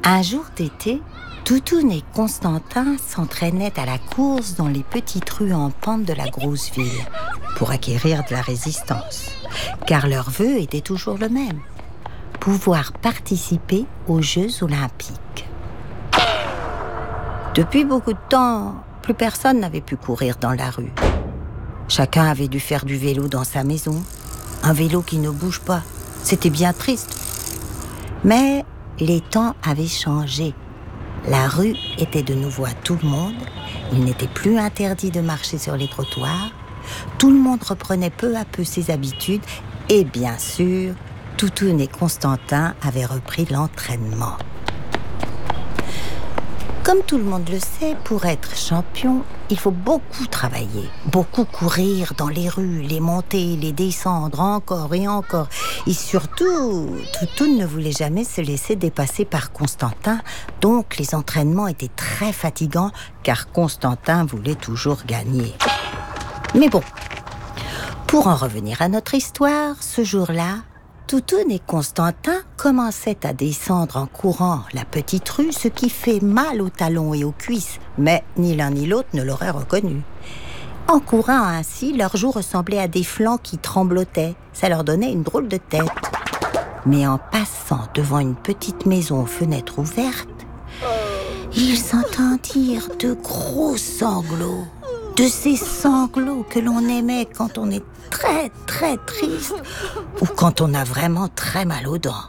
Un jour d'été, Toutoune et Constantin s'entraînaient à la course dans les petites rues en pente de la grosse ville pour acquérir de la résistance, car leur vœu était toujours le même, pouvoir participer aux Jeux Olympiques. Depuis beaucoup de temps, plus personne n'avait pu courir dans la rue. Chacun avait dû faire du vélo dans sa maison, un vélo qui ne bouge pas. C'était bien triste. Mais les temps avaient changé. La rue était de nouveau à tout le monde. Il n'était plus interdit de marcher sur les trottoirs. Tout le monde reprenait peu à peu ses habitudes. Et bien sûr, Toutoune et Constantin avaient repris l'entraînement. Comme tout le monde le sait, pour être champion, il faut beaucoup travailler, beaucoup courir dans les rues, les monter, les descendre, encore et encore. Et surtout, Toutoune ne voulait jamais se laisser dépasser par Constantin, donc les entraînements étaient très fatigants, car Constantin voulait toujours gagner. Mais bon, pour en revenir à notre histoire, ce jour-là, Toutoune et Constantin commençaient à descendre en courant la petite rue, ce qui fait mal aux talons et aux cuisses, mais ni l'un ni l'autre ne l'auraient reconnu. En courant ainsi, leurs joues ressemblaient à des flancs qui tremblotaient. Ça leur donnait une drôle de tête. Mais en passant devant une petite maison aux fenêtres ouvertes, ils entendirent de gros sanglots. De ces sanglots que l'on aimait quand on est très très triste ou quand on a vraiment très mal aux dents.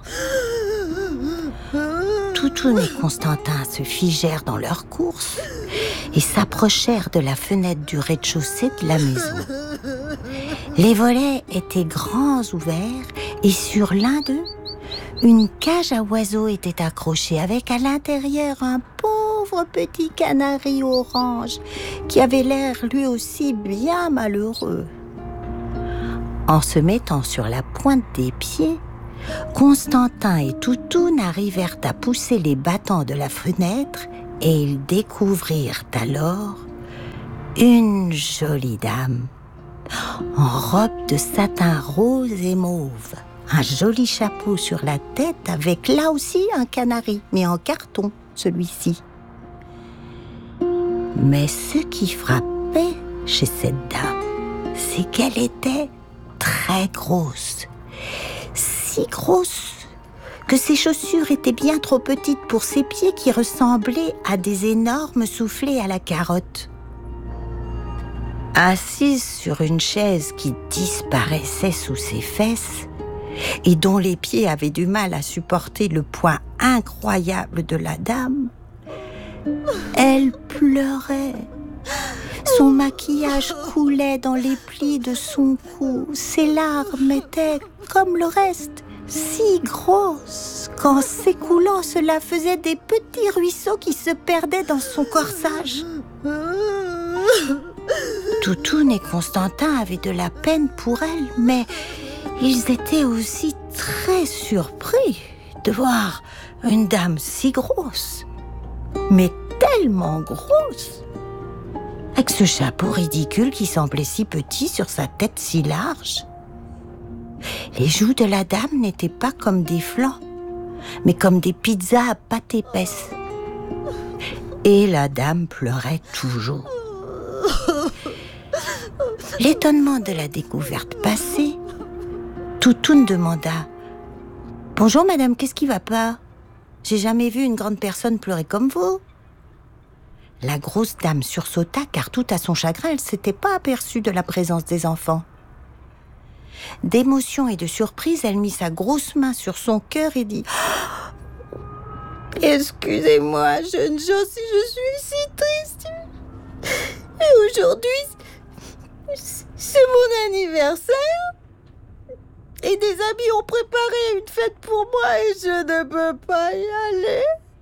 Toutoune et Constantin se figèrent dans leur course et s'approchèrent de la fenêtre du rez-de-chaussée de la maison. Les volets étaient grands ouverts et sur l'un d'eux, une cage à oiseaux était accrochée avec à l'intérieur un pauvre petit canari orange qui avait l'air lui aussi bien malheureux. En se mettant sur la pointe des pieds, Constantin et Toutoune arrivèrent à pousser les battants de la fenêtre et ils découvrirent alors une jolie dame en robe de satin rose et mauve, un joli chapeau sur la tête avec là aussi un canari, mais en carton, celui-ci. Mais ce qui frappait chez cette dame, c'est qu'elle était très grosse. Si grosse que ses chaussures étaient bien trop petites pour ses pieds qui ressemblaient à des énormes soufflets à la carotte. Assise sur une chaise qui disparaissait sous ses fesses et dont les pieds avaient du mal à supporter le poids incroyable de la dame, elle pleurait. Son maquillage coulait dans les plis de son cou. Ses larmes étaient, comme le reste, si grosses qu'en s'écoulant, cela faisait des petits ruisseaux qui se perdaient dans son corsage. Toutoune et Constantin avaient de la peine pour elle, mais ils étaient aussi très surpris de voir une dame si grosse, mais tellement grosse, avec ce chapeau ridicule qui semblait si petit sur sa tête si large. Les joues de la dame n'étaient pas comme des flancs, mais comme des pizzas à pâte épaisse. Et la dame pleurait toujours. L'étonnement de la découverte passée, Toutoune demanda « Bonjour madame, qu'est-ce qui va pas? J'ai jamais vu une grande personne pleurer comme vous. » La grosse dame sursauta car tout à son chagrin, elle ne s'était pas aperçue de la présence des enfants. D'émotion et de surprise, elle mit sa grosse main sur son cœur et dit « Excusez-moi, jeune gens, si je suis si triste. Et aujourd'hui, c'est mon anniversaire. Et des amis ont préparé une fête pour moi et je ne peux pas y aller. »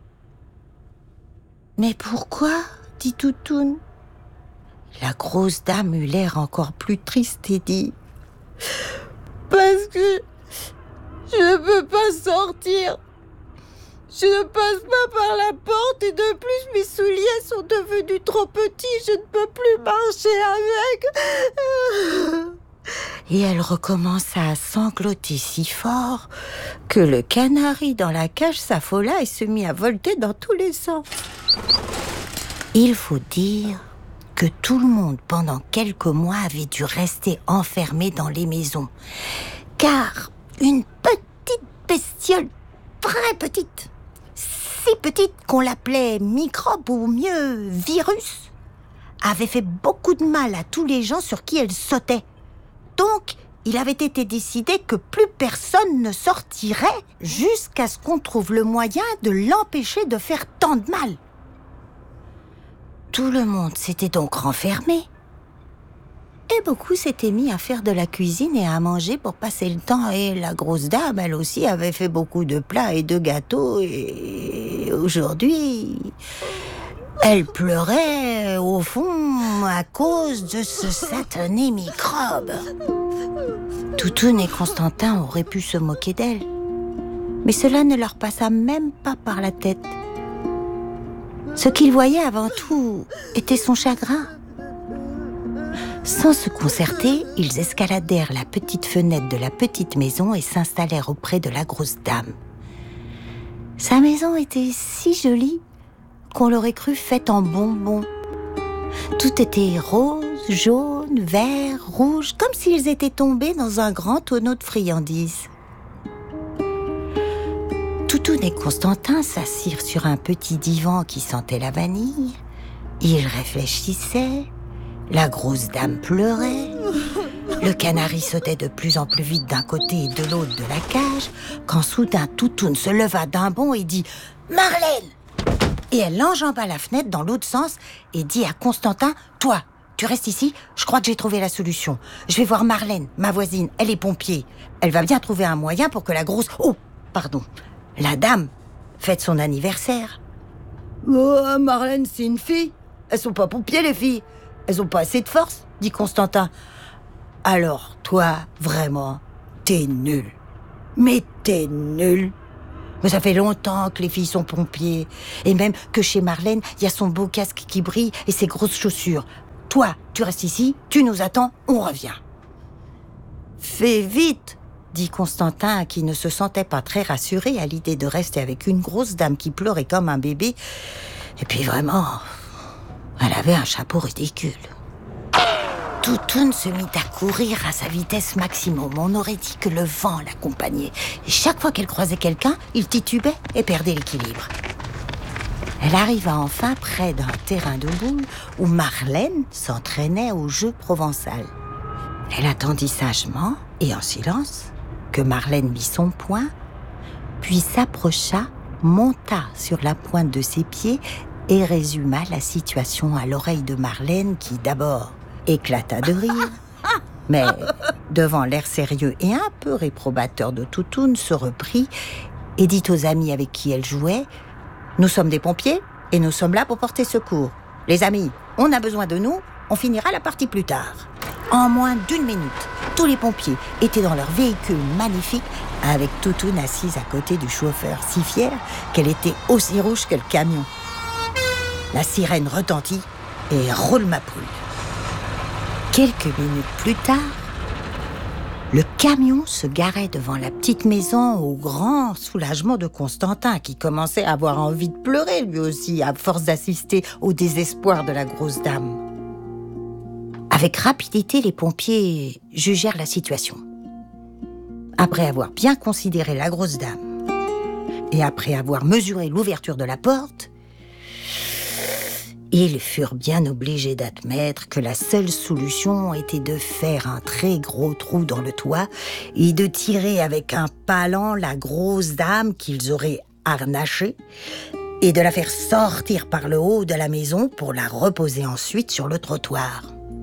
« Mais pourquoi ?» dit Toutoune. La grosse dame eut l'air encore plus triste et dit « Parce que je ne peux pas sortir. Je ne passe pas par la porte et de plus mes souliers sont devenus trop petits. Je ne peux plus marcher avec. Et elle recommença à sangloter si fort que le canari dans la cage s'affola et se mit à volter dans tous les sens. Il faut dire que tout le monde, pendant quelques mois, avait dû rester enfermé dans les maisons. Car une petite bestiole, très petite, si petite qu'on l'appelait microbe ou mieux virus, avait fait beaucoup de mal à tous les gens sur qui elle sautait. Donc, il avait été décidé que plus personne ne sortirait jusqu'à ce qu'on trouve le moyen de l'empêcher de faire tant de mal. Tout le monde s'était donc renfermé. Et beaucoup s'étaient mis à faire de la cuisine et à manger pour passer le temps. Et la grosse dame, elle aussi, avait fait beaucoup de plats et de gâteaux. Et aujourd'hui, elle pleurait, au fond, à cause de ce satané microbe. Toutoune et Constantin auraient pu se moquer d'elle. Mais cela ne leur passa même pas par la tête. Ce qu'ils voyaient avant tout était son chagrin. Sans se concerter, ils escaladèrent la petite fenêtre de la petite maison et s'installèrent auprès de la grosse dame. Sa maison était si jolie qu'on l'aurait cru faite en bonbons. Tout était rose, jaune, vert, rouge, comme s'ils étaient tombés dans un grand tonneau de friandises. Toutoune et Constantin s'assirent sur un petit divan qui sentait la vanille. Ils réfléchissaient. La grosse dame pleurait. Le canari sautait de plus en plus vite d'un côté et de l'autre de la cage, quand soudain Toutoune se leva d'un bond et dit « Marlène !» Et elle enjamba la fenêtre dans l'autre sens et dit à Constantin « Toi, tu restes ici, je crois que j'ai trouvé la solution. Je vais voir Marlène, ma voisine, elle est pompier. Elle va bien trouver un moyen pour que la grosse... Oh, pardon, la dame fête son anniversaire. »« Oh, Marlène, c'est une fille. Elles sont pas pompiers, les filles. Elles ont pas assez de force, dit Constantin. Alors, toi, vraiment, t'es nul. Mais t'es nul. Mais ça fait longtemps que les filles sont pompiers. Et même que chez Marlène, il y a son beau casque qui brille et ses grosses chaussures. Toi, tu restes ici, tu nous attends, on revient. Fais vite, dit Constantin, qui ne se sentait pas très rassuré à l'idée de rester avec une grosse dame qui pleurait comme un bébé. Et puis vraiment, elle avait un chapeau ridicule. Toutoune se mit à courir à sa vitesse maximum. On aurait dit que le vent l'accompagnait. Et chaque fois qu'elle croisait quelqu'un, il titubait et perdait l'équilibre. Elle arriva enfin près d'un terrain de boules où Marlène s'entraînait au jeu provençal. Elle attendit sagement et en silence que Marlène mit son poing, puis s'approcha, monta sur la pointe de ses pieds et résuma la situation à l'oreille de Marlène qui, d'abord, éclata de rire, mais devant l'air sérieux et un peu réprobateur de Toutoune, se reprit et dit aux amis avec qui elle jouait « Nous sommes des pompiers et nous sommes là pour porter secours. Les amis, on a besoin de nous, on finira la partie plus tard. » En moins d'1 minute, tous les pompiers étaient dans leur véhicule magnifique avec Toutoune assise à côté du chauffeur, si fière qu'elle était aussi rouge que le camion. La sirène retentit et roule ma poule. Quelques minutes plus tard, le camion se garait devant la petite maison au grand soulagement de Constantin qui commençait à avoir envie de pleurer lui aussi à force d'assister au désespoir de la grosse dame. Avec rapidité, les pompiers jugèrent la situation. Après avoir bien considéré la grosse dame et après avoir mesuré l'ouverture de la porte, ils furent bien obligés d'admettre que la seule solution était de faire un très gros trou dans le toit et de tirer avec un palan la grosse dame qu'ils auraient harnachée et de la faire sortir par le haut de la maison pour la reposer ensuite sur le trottoir.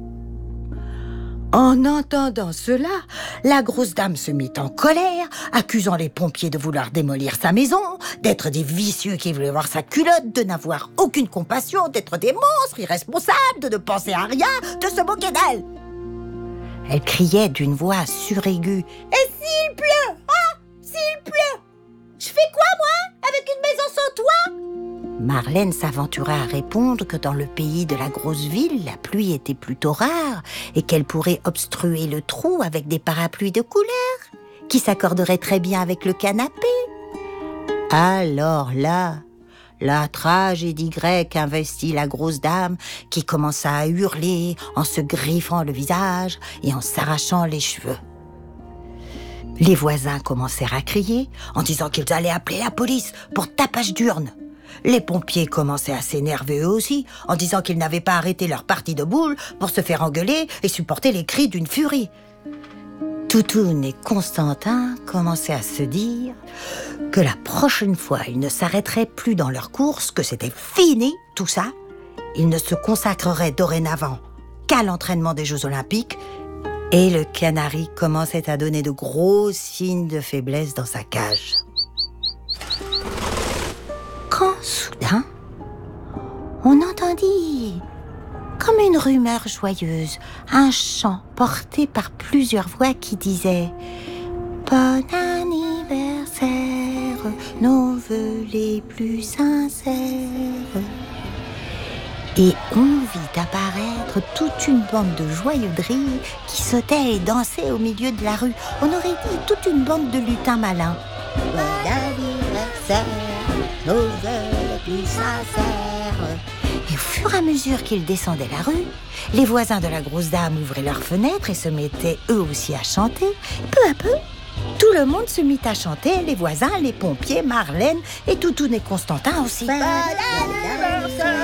En entendant cela, la grosse dame se mit en colère, accusant les pompiers de vouloir démolir sa maison, d'être des vicieux qui voulaient voir sa culotte, de n'avoir aucune compassion, d'être des monstres irresponsables, de ne penser à rien, de se moquer d'elle. Elle criait d'une voix suraiguë « Et s'il pleut, hein? S'il pleut, je fais quoi, moi, avec une maison sans toit ?» Marlène s'aventura à répondre que dans le pays de la grosse ville, la pluie était plutôt rare et qu'elle pourrait obstruer le trou avec des parapluies de couleur qui s'accorderaient très bien avec le canapé. Alors là, la tragédie grecque investit la grosse dame qui commença à hurler en se griffant le visage et en s'arrachant les cheveux. Les voisins commencèrent à crier en disant qu'ils allaient appeler la police pour tapage d'urne. Les pompiers commençaient à s'énerver eux aussi en disant qu'ils n'avaient pas arrêté leur partie de boules pour se faire engueuler et supporter les cris d'une furie. Toutoune et Constantin commençaient à se dire que la prochaine fois, ils ne s'arrêteraient plus dans leur course, que c'était fini, tout ça. Ils ne se consacreraient dorénavant qu'à l'entraînement des Jeux Olympiques et le canari commençait à donner de gros signes de faiblesse dans sa cage. Quand soudain, on entendit, comme une rumeur joyeuse, un chant porté par plusieurs voix qui disait « Bon anniversaire, nos vœux les plus sincères ». Et on vit apparaître toute une bande de joyeux drilles qui sautaient et dansaient au milieu de la rue. On aurait dit toute une bande de lutins malins. « Bon anniversaire, nos vœux les plus sincères ». Et au fur et à mesure qu'ils descendaient la rue, les voisins de la grosse dame ouvraient leurs fenêtres et se mettaient eux aussi à chanter. Peu à peu, tout le monde se mit à chanter, les voisins, les pompiers, Marlène et Toutoune et Constantin aussi. Bon anniversaire,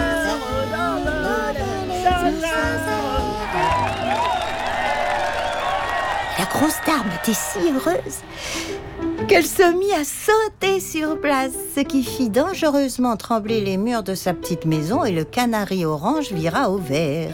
la grosse dame était si heureuse qu'elle se mit à sauter sur place, ce qui fit dangereusement trembler les murs de sa petite maison et le canari orange vira au vert.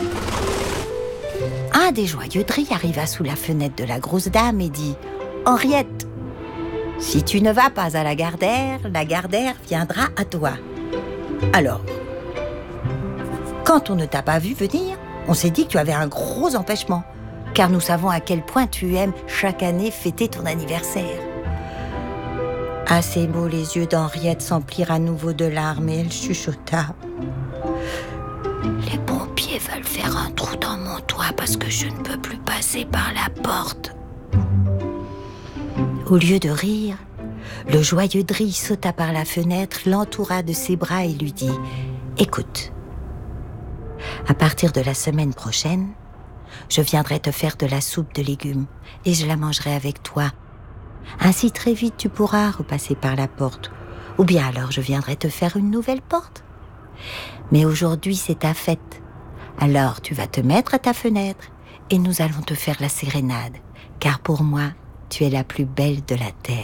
Un des joyeux drilles arriva sous la fenêtre de la grosse dame et dit « Henriette, si tu ne vas pas à la Gardère viendra à toi. » Alors, quand on ne t'a pas vu venir, on s'est dit que tu avais un gros empêchement, car nous savons à quel point tu aimes chaque année fêter ton anniversaire. À ces mots, les yeux d'Henriette s'emplirent à nouveau de larmes et elle chuchota. Les pompiers veulent faire un trou dans mon toit parce que je ne peux plus passer par la porte. Au lieu de rire, le joyeux drille sauta par la fenêtre, l'entoura de ses bras et lui dit « Écoute, à partir de la semaine prochaine, je viendrai te faire de la soupe de légumes et je la mangerai avec toi. Ainsi, très vite, tu pourras repasser par la porte. Ou bien alors, je viendrai te faire une nouvelle porte. Mais aujourd'hui, c'est ta fête. Alors, tu vas te mettre à ta fenêtre et nous allons te faire la sérénade. Car pour moi, tu es la plus belle de la terre. »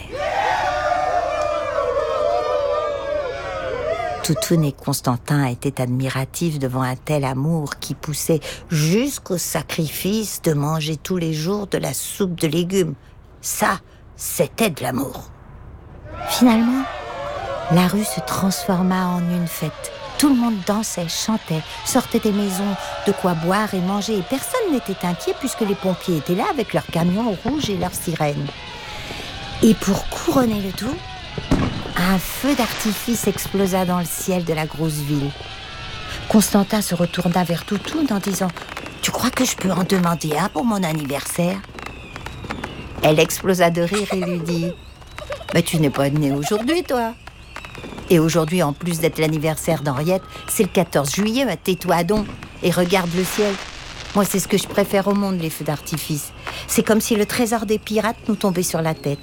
Toutoune et Constantin étaient admiratifs devant un tel amour qui poussait jusqu'au sacrifice de manger tous les jours de la soupe de légumes. Ça, c'était de l'amour. Finalement, la rue se transforma en une fête. Tout le monde dansait, chantait, sortait des maisons, de quoi boire et manger. Et personne n'était inquiet puisque les pompiers étaient là avec leurs camions rouges et leurs sirènes. Et pour couronner le tout, un feu d'artifice explosa dans le ciel de la grosse ville. Constantin se retourna vers Toutoune en disant « Tu crois que je peux en demander un pour mon anniversaire ?» Elle explosa de rire et lui dit « Mais tu n'es pas née aujourd'hui, toi !» Et aujourd'hui, en plus d'être l'anniversaire d'Henriette, c'est le 14 juillet, tais-toi donc et regarde le ciel. Moi, c'est ce que je préfère au monde, les feux d'artifice. C'est comme si le trésor des pirates nous tombait sur la tête.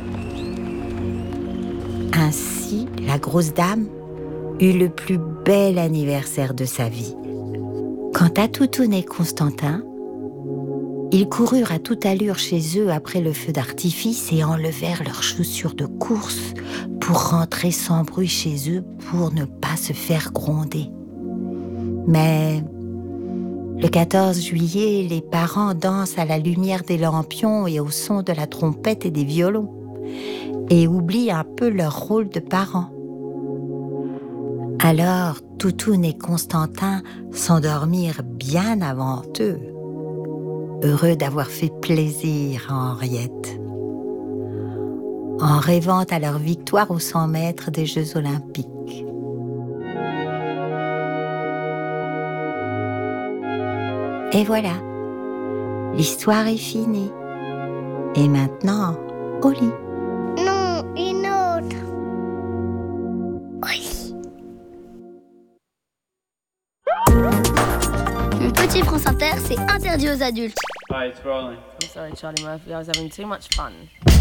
Ainsi, la grosse dame eut le plus bel anniversaire de sa vie. Quant à Toutoune et Constantin, ils coururent à toute allure chez eux après le feu d'artifice et enlevèrent leurs chaussures de course pour rentrer sans bruit chez eux pour ne pas se faire gronder. Mais le 14 juillet, les parents dansent à la lumière des lampions et au son de la trompette et des violons et oublient un peu leur rôle de parents. Alors, Toutoune et Constantin s'endormirent bien avant eux, heureux d'avoir fait plaisir à Henriette, en rêvant à leur victoire aux 100 mètres des Jeux Olympiques. Et voilà, l'histoire est finie. Et maintenant, au lit. Non, une autre. Oui. Mon petit France Inter, c'est interdit aux adultes. Hi, it's rolling. I'm sorry, Charlie Murphy. I was having too much fun.